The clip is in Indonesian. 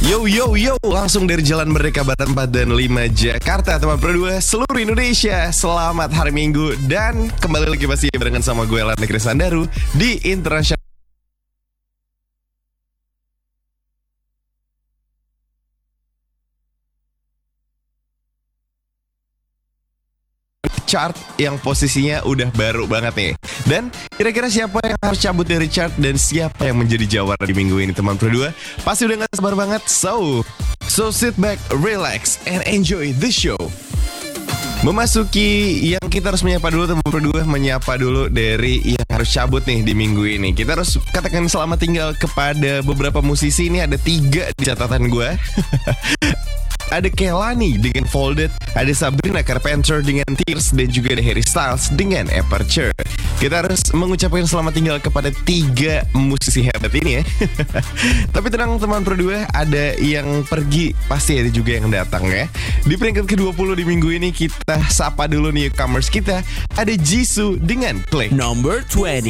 Yo yo yo, langsung dari Jalan Merdeka Barat 4 dan 5 Jakarta, teman Pro 2 seluruh Indonesia. Selamat hari Minggu dan kembali lagi pasti barengan sama gue Lat Negeri Sandaru di International chart yang posisinya udah baru banget nih. Dan kira-kira siapa yang harus cabut dari chart dan siapa yang menjadi jawara di minggu ini, teman Pro 2? Pasti udah gak sabar banget. So sit back, relax, and enjoy the show. Memasuki yang kita harus menyapa dulu, teman Pro 2, menyapa dulu dari yang harus cabut nih di minggu ini. Kita harus katakan selamat tinggal kepada beberapa musisi. Ini ada 3 di catatan gue. Ada Kehlani dengan Folded, ada Sabrina Carpenter dengan Tears, dan juga ada Harry Styles dengan Aperture. Kita harus mengucapkan selamat tinggal kepada 3 musisi hebat ini ya. Tapi tenang teman Pro 2, ada yang pergi, pasti ada juga yang datang ya. Di peringkat ke-20 di minggu ini kita sapa dulu newcomers kita. Ada Jisoo dengan Click. Number 20.